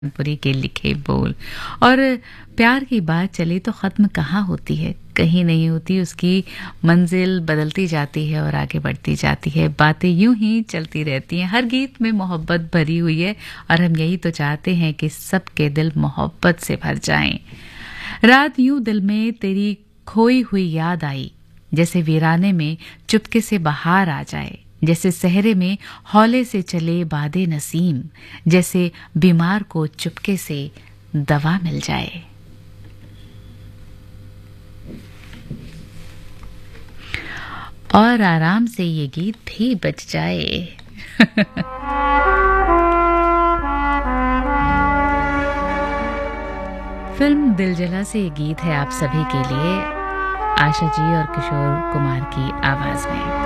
पुरी के लिखे बोल। और प्यार की बात चले तो ख़त्म कहाँ होती है, कहीं नहीं होती, उसकी मंजिल बदलती जाती है और आगे बढ़ती जाती है। बातें यूं ही चलती रहती हैं, हर गीत में मोहब्बत भरी हुई है और हम यही तो चाहते हैं कि सबके दिल मोहब्बत से भर जाएं। रात यूं दिल में तेरी खोई हुई याद आई, जैसे वीराने में चुपके से बहार आ जाए, जैसे सहरे में हौले से चले बादे नसीम, जैसे बीमार को चुपके से दवा मिल जाए। और आराम से ये गीत भी बज जाए। फिल्म दिल जला से ये गीत है आप सभी के लिए, आशा जी और किशोर कुमार की आवाज में।